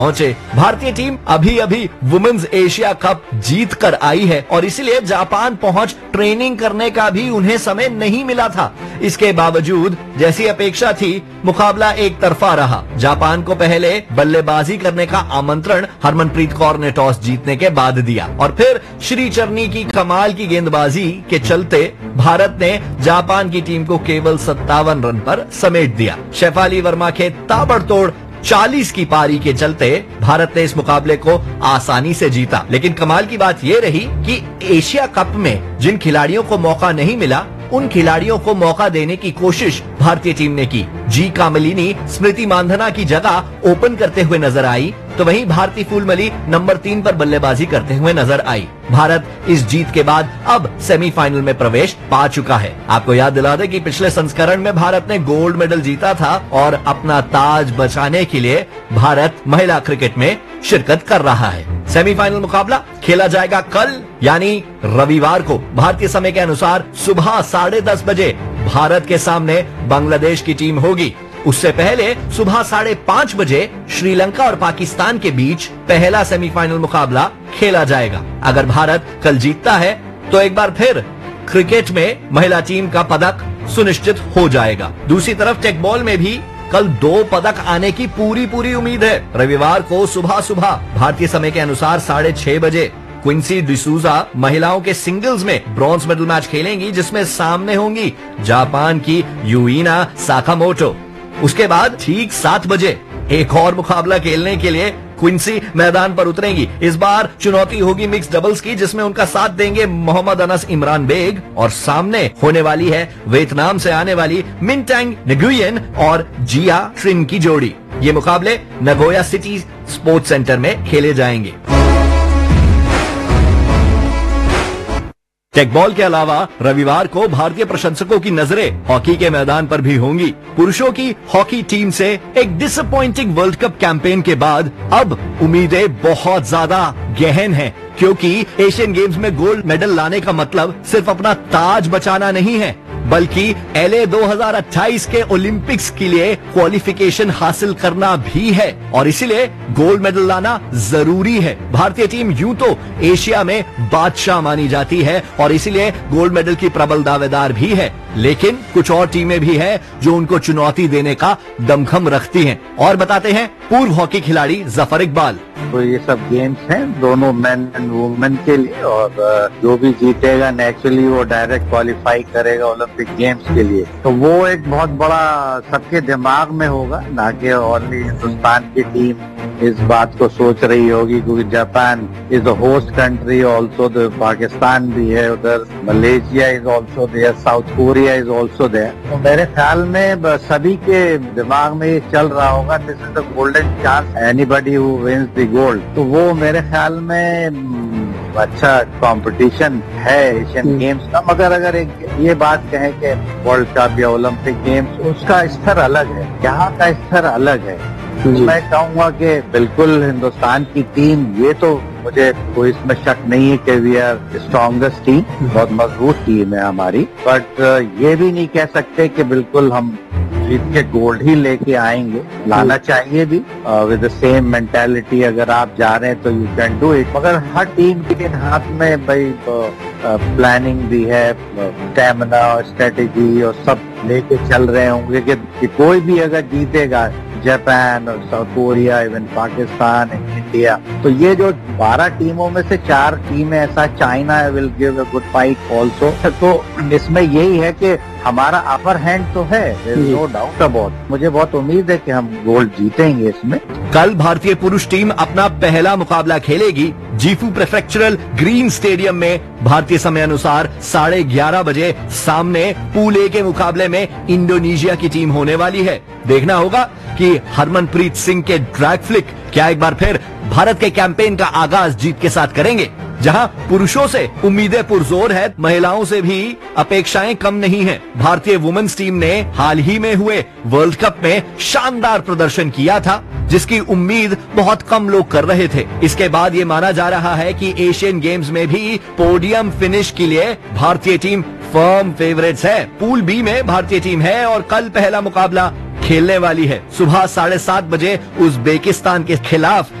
पहुंचे। भारतीय टीम अभी अभी वुमेन्स एशिया कप जीत कर आई है और इसलिए जापान पहुंच ट्रेनिंग करने का भी उन्हें समय नहीं मिला था। इसके बावजूद जैसी अपेक्षा थी, मुकाबला एक तरफा रहा। जापान को पहले बल्लेबाजी करने का आमंत्रण हरमनप्रीत कौर ने टॉस जीतने के बाद दिया और फिर श्रीचरनी की कमाल की गेंदबाजी के चलते भारत ने जापान की टीम को केवल 57 रन पर समेट दिया। शेफाली वर्मा के ताबड़तोड़ 40 की पारी के चलते भारत ने इस मुकाबले को आसानी से जीता। लेकिन कमाल की बात यह रही कि एशिया कप में जिन खिलाड़ियों को मौका नहीं मिला, उन खिलाड़ियों को मौका देने की कोशिश भारतीय टीम ने की। जी कामलिनी स्मृति मांधना की जगह ओपन करते हुए नजर आई, तो वहीं भारती फूलमली नंबर 3 पर बल्लेबाजी करते हुए नजर आई। भारत इस जीत के बाद अब सेमीफाइनल में प्रवेश पा चुका है। आपको याद दिला दें कि पिछले संस्करण में भारत ने गोल्ड मेडल जीता था और अपना ताज बचाने के लिए भारत महिला क्रिकेट में शिरकत कर रहा है। सेमीफाइनल मुकाबला खेला जाएगा कल यानी रविवार को भारतीय समय के अनुसार सुबह 10:30 बजे भारत के सामने बांग्लादेश की टीम होगी। उससे पहले सुबह 5:30 बजे श्रीलंका और पाकिस्तान के बीच पहला सेमीफाइनल मुकाबला खेला जाएगा। अगर भारत कल जीतता है तो एक बार फिर क्रिकेट में महिला टीम का पदक सुनिश्चित हो जाएगा। दूसरी तरफ टेकबॉल में भी कल 2 पदक आने की पूरी उम्मीद है। रविवार को सुबह भारतीय समय के अनुसार 6:30 बजे क्विंसी डिसूजा महिलाओं के सिंगल्स में ब्रॉन्ज मेडल मैच खेलेंगी, जिसमें सामने होंगी जापान की यूइना साकामोटो। उसके बाद ठीक 7 बजे एक और मुकाबला खेलने के लिए क्विंसी मैदान पर उतरेंगी। इस बार चुनौती होगी मिक्स डबल्स की, जिसमें उनका साथ देंगे मोहम्मद अनस इमरान बेग और सामने होने वाली है वियतनाम से आने वाली मिनटैंग निगुयन और जिया ट्रिन की जोड़ी। ये मुकाबले नगोया सिटी स्पोर्ट्स सेंटर में खेले जाएंगे। टेकबॉल के अलावा रविवार को भारतीय प्रशंसकों की नजरें हॉकी के मैदान पर भी होंगी। पुरुषों की हॉकी टीम से एक डिसअपॉइंटिंग वर्ल्ड कप कैंपेन के बाद अब उम्मीदें बहुत ज्यादा गहन हैं, क्योंकि एशियन गेम्स में गोल्ड मेडल लाने का मतलब सिर्फ अपना ताज बचाना नहीं है, बल्कि LA 2028 के ओलंपिक्स के लिए क्वालिफिकेशन हासिल करना भी है और इसीलिए गोल्ड मेडल लाना जरूरी है। भारतीय टीम यूं तो एशिया में बादशाह मानी जाती है और इसीलिए गोल्ड मेडल की प्रबल दावेदार भी है, लेकिन कुछ और टीमें भी हैं जो उनको चुनौती देने का दमखम रखती हैं। और बताते हैं पूर्व हॉकी खिलाड़ी जफर इकबाल। तो ये सब गेम्स हैं दोनों मेन एंड वुमेन के लिए और जो भी जीतेगा नेचुरली वो डायरेक्ट क्वालिफाई करेगा ओलंपिक गेम्स के लिए। तो वो एक बहुत बड़ा सबके दिमाग में होगा, ना कि ओनली हिंदुस्तान की टीम इस बात को सोच रही होगी, क्योंकि Japan is the host country also, Pakistan भी है उधर, Malaysia is also there, south Korea is also there. तो मेरे ख्याल में सभी के दिमाग में ये चल रहा होगा, this is the golden chance anybody who wins the gold. तो वो मेरे ख्याल में अच्छा कंपटीशन है एशियन गेम्स का। मगर अगर एक ये बात कहें कि वर्ल्ड कप या ओलंपिक गेम्स, उसका स्तर अलग है, यहाँ का स्तर अलग है। मैं कहूँगा कि बिल्कुल हिंदुस्तान की टीम, ये तो मुझे कोई इसमें शक नहीं है कि वी आर स्ट्रॉन्गेस्ट टीम, बहुत मजबूत टीम है हमारी, बट ये भी नहीं कह सकते कि बिल्कुल हम जीत के गोल्ड ही लेके आएंगे। लाना चाहिए भी विद द सेम मेंटालिटी। अगर आप जा रहे हैं तो यू कैन डू इट, मगर हर टीम के हाथ में भाई प्लानिंग भी है, स्टैमिना और स्ट्रेटेजी और सब लेके चल रहे होंगे कि कोई भी अगर जीतेगा, जापान और south Korea, even Pakistan, India, तो ये जो 12 टीमों में से 4 टीमें ऐसा, China will give a good fight also. तो इसमें यही है कि हमारा अपर हैंड तो है, नो डाउट अबाउट। मुझे बहुत उम्मीद है कि हम गोल्ड जीतेंगे इसमें। कल भारतीय पुरुष टीम अपना पहला मुकाबला खेलेगी जीफू प्रेफेक्चरल ग्रीन स्टेडियम में भारतीय समय अनुसार 11:30 बजे। सामने पूल ए के मुकाबले में इंडोनेशिया की टीम होने वाली है। देखना होगा कि हरमनप्रीत सिंह के ड्रैग फ्लिक क्या एक बार फिर भारत के कैंपेन का आगाज जीत के साथ करेंगे। जहां पुरुषों से उम्मीदें पुरजोर है, महिलाओं से भी अपेक्षाएं कम नहीं हैं। भारतीय वुमेन्स टीम ने हाल ही में हुए वर्ल्ड कप में शानदार प्रदर्शन किया था, जिसकी उम्मीद बहुत कम लोग कर रहे थे। इसके बाद ये माना जा रहा है कि एशियन गेम्स में भी पोडियम फिनिश के लिए भारतीय टीम फर्म फेवरेट्स है। पूल बी में भारतीय टीम है और कल पहला मुकाबला खेलने वाली है। सुबह 7:30 बजे उज्बेकिस्तान के खिलाफ